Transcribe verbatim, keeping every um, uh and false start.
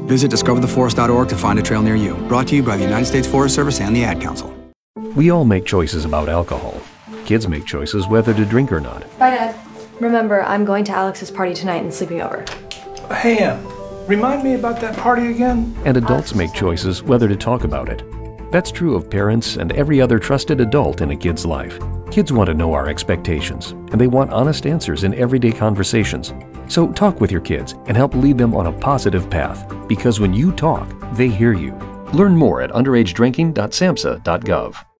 Visit discover the forest dot org to find a trail near you. Brought to you by the United States Forest Service and the Ad Council. We all make choices about alcohol. Kids make choices whether to drink or not. Bye, Dad. Remember, I'm going to Alex's party tonight and sleeping over. Hey, Em, remind me about that party again? And adults make choices whether to talk about it. That's true of parents and every other trusted adult in a kid's life. Kids want to know our expectations, and they want honest answers in everyday conversations. So talk with your kids and help lead them on a positive path, because when you talk, they hear you. Learn more at underage drinking dot samhsa dot gov.